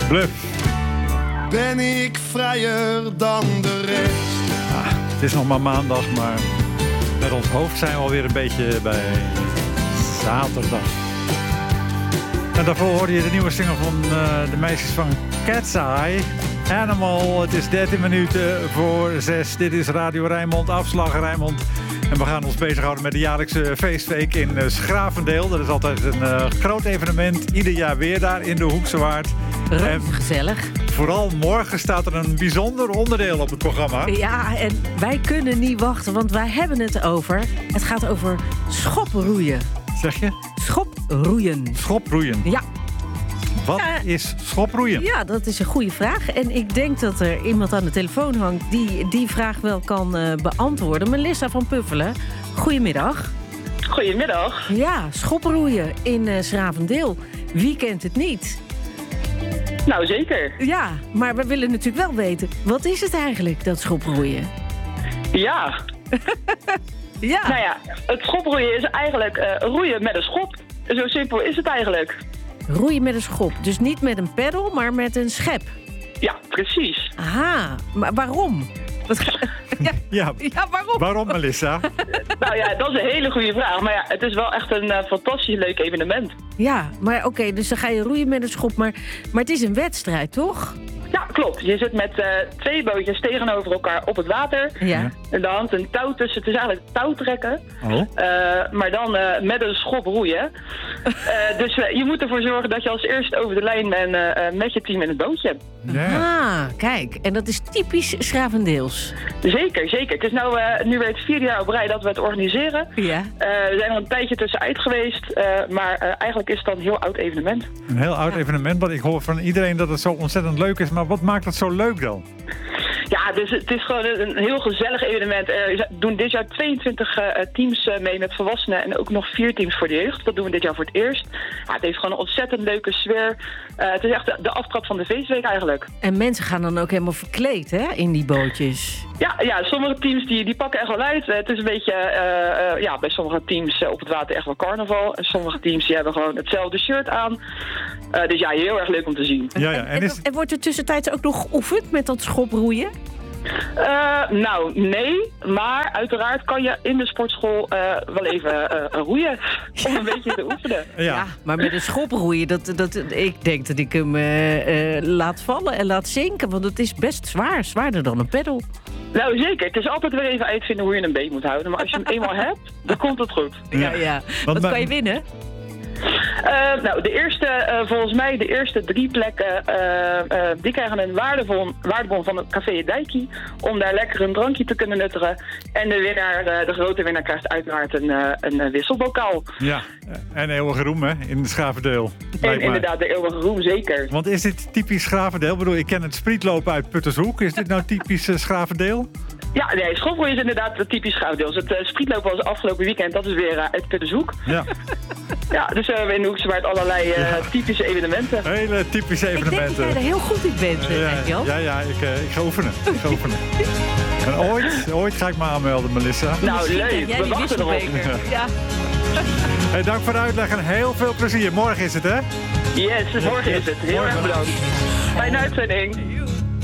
Bluff. Ben ik vrijer dan de rest. Het is nog maar maandag, maar met ons hoofd zijn we alweer een beetje bij zaterdag. En daarvoor hoorde je de nieuwe single van de meisjes van Cat's Eye. Animal, het is 13 minuten voor 6. Dit is Radio Rijnmond, afslag Rijnmond. En we gaan ons bezighouden met de jaarlijkse feestweek in Schravendeel. Dat is altijd een groot evenement. Ieder jaar weer daar in de Hoekse Waard. Gezellig. Vooral morgen staat er een bijzonder onderdeel op het programma. Ja, en wij kunnen niet wachten, want wij hebben het over... Het gaat over schoproeien. Zeg je? Schoproeien. Schoproeien. Ja. Wat is schoproeien? Ja, dat is een goede vraag. En ik denk dat er iemand aan de telefoon hangt die vraag wel kan beantwoorden. Melissa van Puffelen, goedemiddag. Goedemiddag. Ja, schoproeien in Schravendeel. Wie kent het niet? Nou, zeker. Ja, maar we willen natuurlijk wel weten, wat is het eigenlijk, dat schoproeien? Ja. Ja. Nou ja, het schoproeien is eigenlijk roeien met een schop. Zo simpel is het eigenlijk. Roeien met een schop. Dus niet met een peddel, maar met een schep. Ja, precies. Aha, maar waarom? Ja, waarom? Waarom, Melissa? Nou ja, dat is een hele goede vraag. Maar ja, het is wel echt een fantastisch leuk evenement. Ja, maar oké, dus dan ga je roeien met een schop. Maar het is een wedstrijd, toch? Ja, klopt. Je zit met 2 bootjes tegenover elkaar op het water. Ja. En dan hangt een touw tussen. Het is eigenlijk touwtrekken. Oh. Maar dan met een schop roeien. Dus je moet ervoor zorgen dat je als eerste over de lijn bent met je team in het bootje. Ja. Ah, kijk. En dat is typisch Schravendeels. Zeker, zeker. Het is nu weer het 4e jaar op rij dat we het organiseren. Ja. We zijn er een tijdje tussenuit geweest. Maar eigenlijk is het dan een heel oud evenement. Een heel oud evenement, want ik hoor van iedereen dat het zo ontzettend leuk is. Maar wat maakt het zo leuk dan? Ja, dus het is gewoon een heel gezellig evenement. Er doen dit jaar 22 teams mee met volwassenen en ook nog 4 teams voor de jeugd. Dat doen we dit jaar voor het eerst. Ja, het heeft gewoon een ontzettend leuke sfeer. Het is echt de aftrap van de feestweek eigenlijk. En mensen gaan dan ook helemaal verkleed, hè, in die bootjes. Ja, sommige teams die pakken echt wel uit. Het is een beetje, bij sommige teams op het water echt wel carnaval. En sommige teams die hebben gewoon hetzelfde shirt aan. Dus ja, heel erg leuk om te zien. Ja. En wordt er tussentijds ook nog geoefend met dat schoproeien? Nou, nee. Maar uiteraard kan je in de sportschool wel even roeien. Om een beetje te oefenen. Ja, maar met een schoproeien, ik denk dat ik hem laat vallen en laat zinken. Want het is best zwaar. Zwaarder dan een peddel. Nou, zeker. Het is altijd weer even uitvinden hoe je een beet moet houden. Maar als je hem eenmaal hebt, dan komt het goed. Ja. Wat kan je winnen? Nou, volgens mij de eerste 3 plekken, die krijgen een waardebon van het Café Dijkie om daar lekker een drankje te kunnen nuttigen. En de grote winnaar krijgt uiteraard een wisselbokaal. Ja, en eeuwige roem, hè, in het Schravendeel. En inderdaad, de eeuwige roem, zeker. Want is dit typisch Schravendeel? Ik bedoel, ik ken het sprietlopen uit Puttershoek. Is dit nou typisch Schravendeel? Ja, nee, schoolroeien is inderdaad typisch Schravendeel. Het sprietlopen was afgelopen weekend, dat is weer uit Puttershoek. Ja. Ja, dus we hebben in de Hoekse Waard allerlei typische evenementen. Hele typische evenementen. Ik denk dat jij er heel goed in bent, Jan. Ja, ik ga oefenen. En ooit ga ik me aanmelden, Melissa. Nou, leuk. We wachten erop. Ja. Hey, dank voor de uitleg en heel veel plezier. Morgen is het, hè? Yes, morgen is het. Heel erg bedankt. Fijne uitzending.